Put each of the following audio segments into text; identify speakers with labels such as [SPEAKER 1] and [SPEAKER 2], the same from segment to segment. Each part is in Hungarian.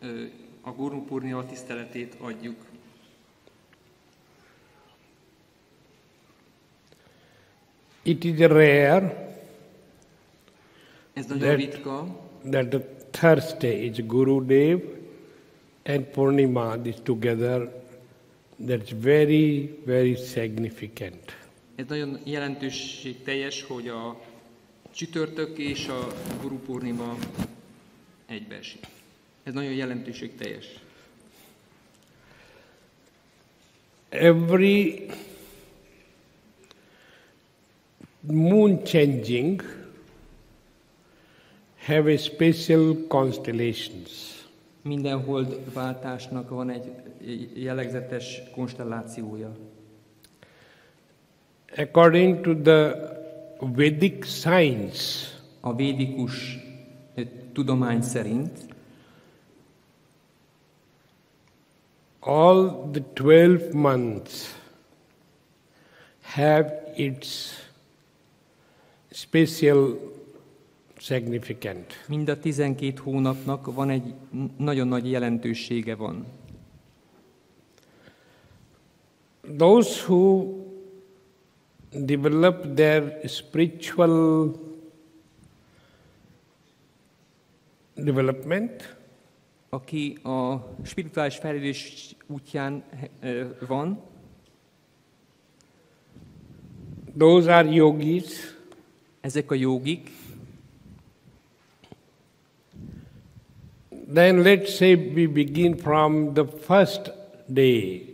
[SPEAKER 1] a Guru Purnima tiszteletét adjuk.
[SPEAKER 2] It is rare
[SPEAKER 1] Ez nagyon ritka,
[SPEAKER 2] that the Thursday is Gurudev and Purnima is together. That's very, very significant.
[SPEAKER 1] ez nagyon jelentőségteljes, hogy a csütörtök és a Guru Purnima egybeesik. Ez nagyon jelentőségteljes.
[SPEAKER 2] Every moon changing have a special constellations.
[SPEAKER 1] Minden holdváltásnak van egy jellegzetes konstellációja.
[SPEAKER 2] According to the Vedic science,
[SPEAKER 1] A védikus tudomány szerint
[SPEAKER 2] all the 12 months have its special significance.
[SPEAKER 1] mind a 12 hónapnak van egy nagyon nagy jelentősége van.
[SPEAKER 2] Those who develop their spiritual development,
[SPEAKER 1] Aki a spirituális fejlődés útján van,
[SPEAKER 2] those are yogis.
[SPEAKER 1] ezek a jogik,
[SPEAKER 2] Then let's say we begin from the first day,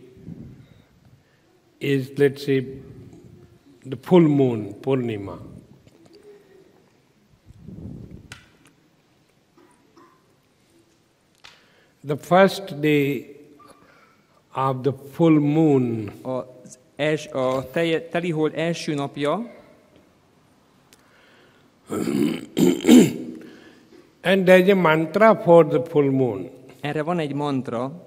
[SPEAKER 2] is let's say the full moon, Purnima. The first day of the full moon
[SPEAKER 1] a telihold első napja,
[SPEAKER 2] and there is a mantra for the full moon.
[SPEAKER 1] erre van egy mantra,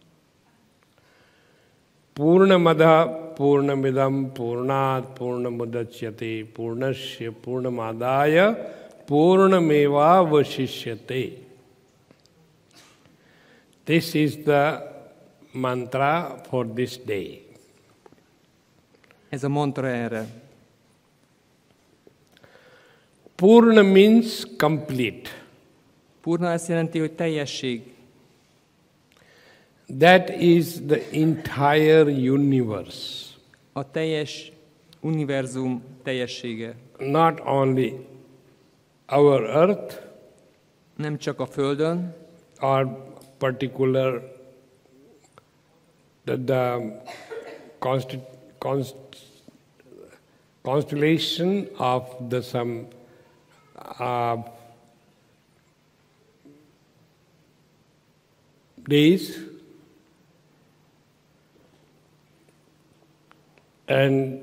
[SPEAKER 2] Purnamada Purnamidam Purnat Purnamudachyate Purnasya Purnamadaya Purnameva Vasishyate. This is the mantra for this day.
[SPEAKER 1] ez a mantra erre.
[SPEAKER 2] Purna means complete.
[SPEAKER 1] Purna azt jelenti, hogy teljesség.
[SPEAKER 2] That is the entire universe.
[SPEAKER 1] A teljes univerzum teljessége.
[SPEAKER 2] Not only our earth
[SPEAKER 1] Nem csak a Földön,
[SPEAKER 2] or particular the constellation of the some days and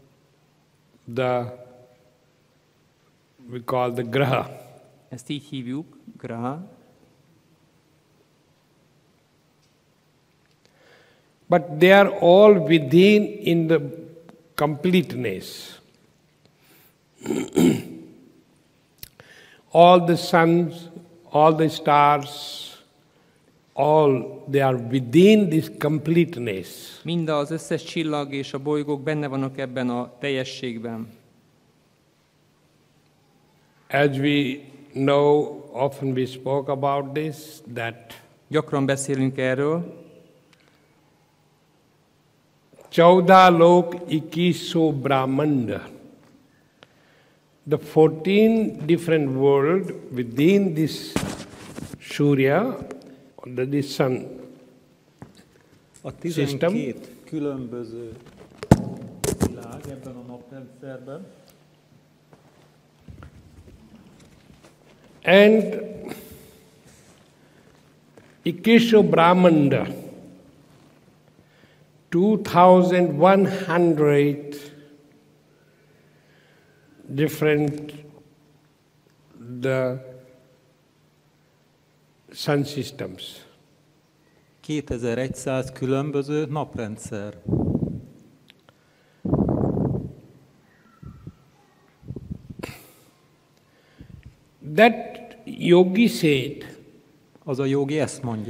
[SPEAKER 2] we call the graha.
[SPEAKER 1] ezt így hívjuk, graha,
[SPEAKER 2] but they are all within in the completeness. All the suns, all the stars, all they are within this completeness.
[SPEAKER 1] mind az összes csillag és a bolygók benne vannak ebben a teljességben.
[SPEAKER 2] As we know, often we spoke about this, that
[SPEAKER 1] Gyakran beszélünk erről,
[SPEAKER 2] Chauda Lok Ikiso Brahmanda. The 14 different world within this Surya, this sun
[SPEAKER 3] A
[SPEAKER 2] system,
[SPEAKER 3] 12 különböző világ ebben a naprendszerben,
[SPEAKER 2] and Ikesho Brahmanda, 2100 different the sun systems.
[SPEAKER 3] 2100 különböző naprendszer.
[SPEAKER 2] That yogi said,
[SPEAKER 3] Az a jogi ezt mondja.